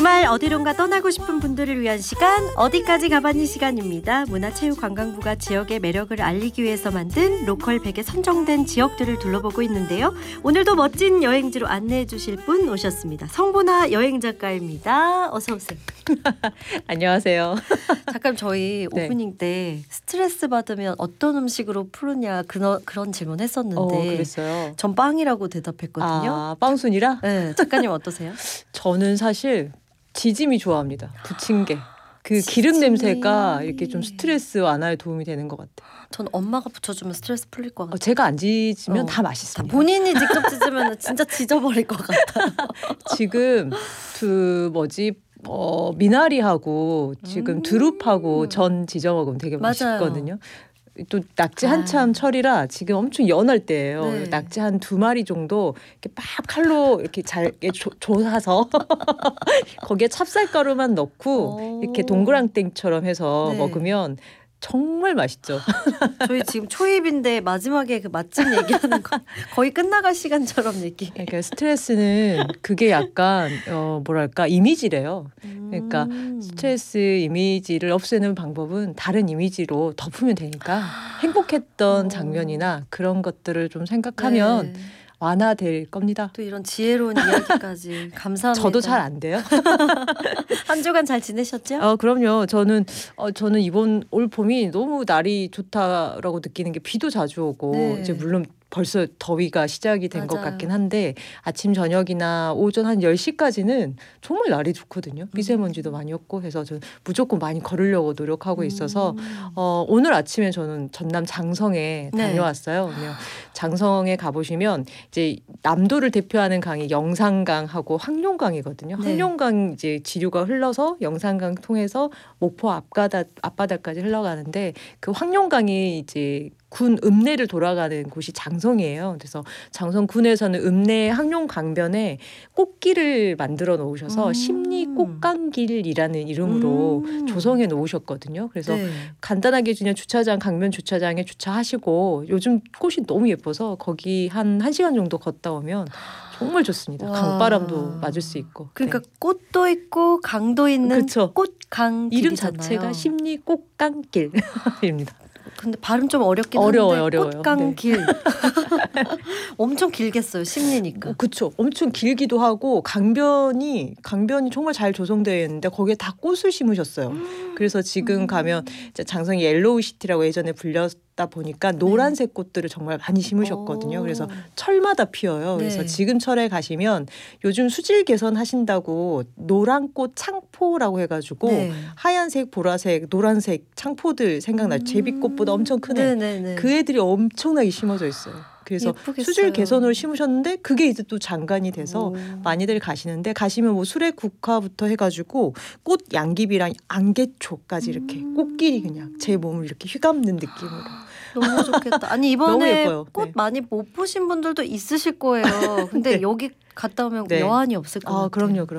주말 어디론가 떠나고 싶은 분들을 위한 시간, 어디까지 가봤니 시간입니다. 문화체육관광부가 지역의 매력을 알리기 위해서 만든 로컬 100에 선정된 지역들을 둘러보고 있는데요. 오늘도 멋진 여행지로 안내해 주실 분 오셨습니다. 성보나 여행작가입니다. 어서 오세요. 안녕하세요. 잠깐 저희 네. 오프닝 때 스트레스 받으면 어떤 음식으로 푸느냐 그런 질문 했었는데 그랬어요. 전 빵이라고 대답했거든요. 아, 빵순이라? 네, 작가님 어떠세요? 저는 사실 지짐이 좋아합니다. 부침개. 그 지짐이. 기름 냄새가 이렇게 좀 스트레스 완화에 도움이 되는 것 같아요. 전 엄마가 붙여주면 스트레스 풀릴 것 같아요. 제가 안 지지면 다 맛있습니다. 본인이 직접 찢으면 진짜 지져버릴 것 같아요. 지금 미나리하고 지금 두릅하고 전 지져 먹으면 되게 맞아요. 맛있거든요. 또 낙지 한참 철이라 지금 엄청 연할 때예요. 네. 낙지 한 2마리 정도 이렇게 막 칼로 이렇게 잘 조사서 거기에 찹쌀가루만 넣고 이렇게 동그랑땡처럼 해서 네. 먹으면 정말 맛있죠. 저희 지금 초입인데 마지막에 그 맛집 얘기하는 거 거의 끝나갈 시간처럼 얘기. 그러니까 스트레스는 그게 약간 이미지래요. 그러니까 스트레스 이미지를 없애는 방법은 다른 이미지로 덮으면 되니까 행복했던 장면이나 그런 것들을 좀 생각하면 네. 완화될 겁니다. 또 이런 지혜로운 이야기까지 감사합니다. 저도 잘 안 돼요. 한 주간 잘 지내셨죠? 그럼요. 저는 이번 올 봄이 너무 날이 좋다라고 느끼는 게 비도 자주 오고 네. 이제 물론 벌써 더위가 시작이 된 것 맞아요. 같긴 한데 아침 저녁이나 오전 한 10시까지는 정말 날이 좋거든요. 미세먼지도 많이 없고 해서 저는 무조건 많이 걸으려고 노력하고 있어서 오늘 아침에 저는 전남 장성에 네. 다녀왔어요. 그러면 장성에 가보시면 이제 남도를 대표하는 강이 영산강하고 황룡강이거든요. 네. 황룡강 이제 지류가 흘러서 영산강 통해서 목포 앞바다까지 흘러가는데 그 황룡강이 이제 군 읍내를 돌아가는 곳이 장성이에요. 그래서 장성군에서는 읍내 항룡 강변에 꽃길을 만들어 놓으셔서 심리 꽃강길이라는 이름으로 조성해 놓으셨거든요. 그래서 네. 간단하게 그냥 주차장 강변 주차장에 주차하시고 요즘 꽃이 너무 예뻐서 거기 한 1시간 정도 걷다 오면 정말 좋습니다. 와. 강바람도 맞을 수 있고. 그러니까 네. 꽃도 있고 강도 있는 그쵸. 꽃강 이름 길이잖아요. 자체가 심리 꽃강길입니다. 근데 발음 좀 어렵긴 어려워요. 한데 어려워요. 꽃강길 엄청 길겠어요. 심리니까. 그렇죠. 엄청 길기도 하고 강변이 정말 잘 조성되어 있는데 거기에 다 꽃을 심으셨어요. 그래서 지금 가면 이제 장성이 옐로우시티라고 예전에 불렸다 보니까 노란색 꽃들을 정말 많이 심으셨거든요. 그래서 철마다 피어요. 네. 그래서 지금 철에 가시면 요즘 수질 개선하신다고 노란꽃 창포라고 해가지고 네. 하얀색, 보라색, 노란색 창포들 생각나요. 제비꽃보다 엄청 큰 애. 네네네. 그 애들이 엄청나게 심어져 있어요. 그래서 예쁘겠어요. 수질 개선으로 심으셨는데 그게 이제 또 장관이 돼서 많이들 가시는데 가시면 뭐 수레국화부터 해가지고 꽃 양귀비랑 안개초까지 이렇게 꽃길이 그냥 제 몸을 이렇게 휘감는 느낌으로 너무 좋겠다. 아니 너무 이번에 예뻐요. 꽃 네. 많이 못 보신 분들도 있으실 거예요. 근데 네. 여기 갔다 오면 네. 여한이 없을 것 같아요. 그럼요.